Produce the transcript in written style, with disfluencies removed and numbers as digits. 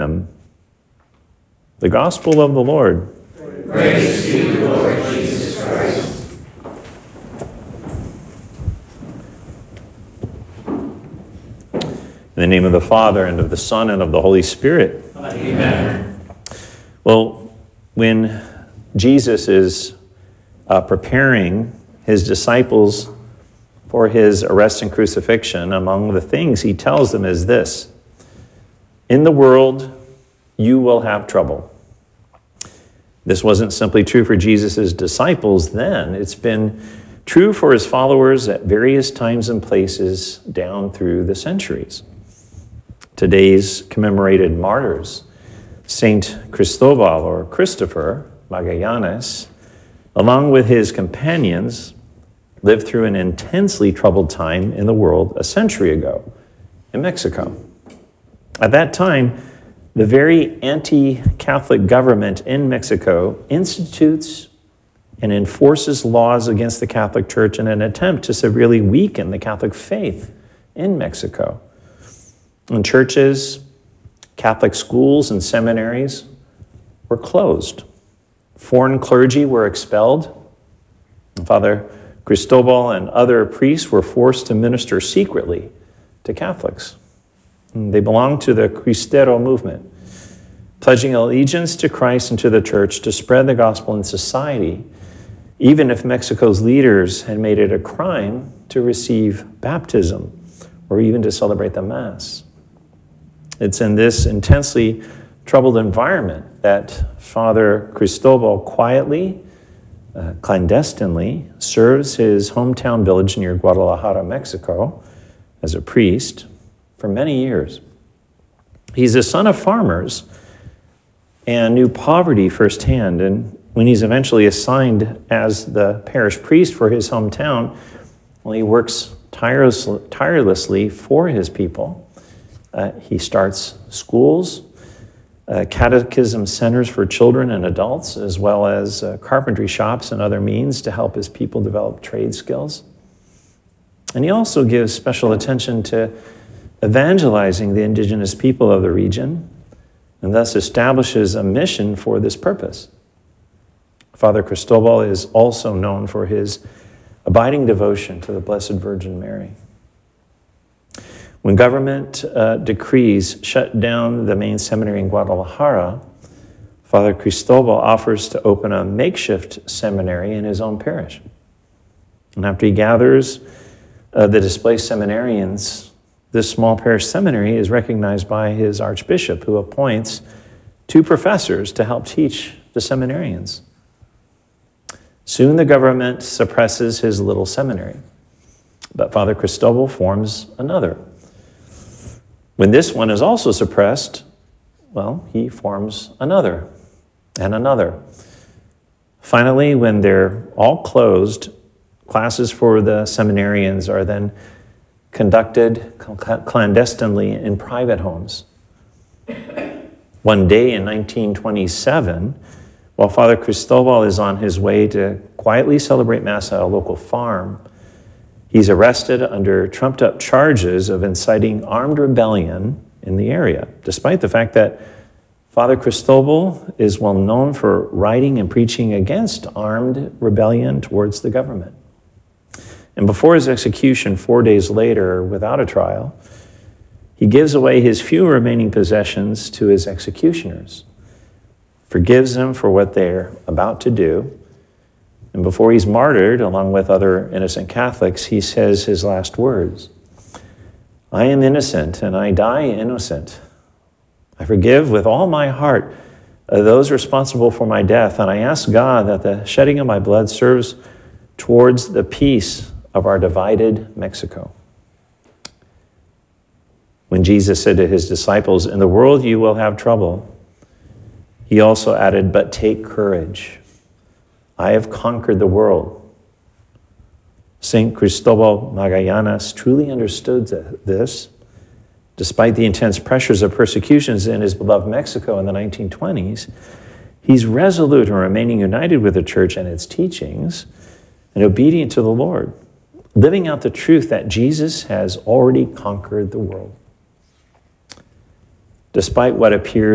them. The Gospel of the Lord. Praise to you, Lord Jesus Christ. In the name of the Father, and of the Son, and of the Holy Spirit. Amen. Well, when Jesus is preparing his disciples for his arrest and crucifixion, among the things he tells them is this: in the world, you will have trouble. This wasn't simply true for Jesus' disciples then. It's been true for his followers at various times and places down through the centuries. Today's commemorated martyrs, Saint Cristobal or Christopher Magallanes, along with his companions, lived through an intensely troubled time in the world a century ago in Mexico. At that time, the very anti-Catholic government in Mexico institutes and enforces laws against the Catholic Church in an attempt to severely weaken the Catholic faith in Mexico. And churches, Catholic schools, and seminaries were closed. Foreign clergy were expelled. Father Cristobal and other priests were forced to minister secretly to Catholics. And they belonged to the Cristero movement, pledging allegiance to Christ and to the Church to spread the gospel in society, even if Mexico's leaders had made it a crime to receive baptism or even to celebrate the Mass. It's in this intensely troubled environment that Father Cristobal quietly, clandestinely, serves his hometown village near Guadalajara, Mexico, as a priest for many years. He's a son of farmers and knew poverty firsthand, and when he's eventually assigned as the parish priest for his hometown, well, he works tirelessly for his people. He starts schools, catechism centers for children and adults, as well as carpentry shops and other means to help his people develop trade skills. And he also gives special attention to evangelizing the indigenous people of the region, and thus establishes a mission for this purpose. Father Cristobal is also known for his abiding devotion to the Blessed Virgin Mary. When government decrees shut down the main seminary in Guadalajara, Father Cristobal offers to open a makeshift seminary in his own parish. And after he gathers the displaced seminarians, this small parish seminary is recognized by his archbishop, who appoints 2 professors to help teach the seminarians. Soon the government suppresses his little seminary, but Father Cristobal forms another. When this one is also suppressed, well, he forms another and another. Finally, when they're all closed, classes for the seminarians are then conducted clandestinely in private homes. One day in 1927, while Father Cristobal is on his way to quietly celebrate Mass at a local farm, he's arrested under trumped-up charges of inciting armed rebellion in the area, despite the fact that Father Cristobal is well known for writing and preaching against armed rebellion towards the government. And before his execution 4 days later, without a trial, he gives away his few remaining possessions to his executioners, forgives them for what they're about to do, and before he's martyred, along with other innocent Catholics, he says his last words: "I am innocent, and I die innocent. I forgive with all my heart those responsible for my death, and I ask God that the shedding of my blood serves towards the peace of our divided Mexico." When Jesus said to his disciples, "In the world you will have trouble," he also added, "But take courage. I have conquered the world." Saint Cristobal Magallanes truly understood this. Despite the intense pressures of persecutions in his beloved Mexico in the 1920s, he's resolute in remaining united with the Church and its teachings and obedient to the Lord, living out the truth that Jesus has already conquered the world. Despite what appears